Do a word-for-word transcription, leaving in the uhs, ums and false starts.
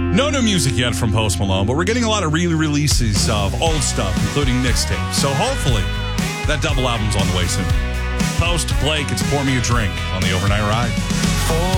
No new music yet from Post Malone, but we're getting a lot of re-releases of old stuff, including mixtapes. So hopefully that double album's on the way soon. Post, Blake, it's Pour Me a Drink on the Overnight Ride.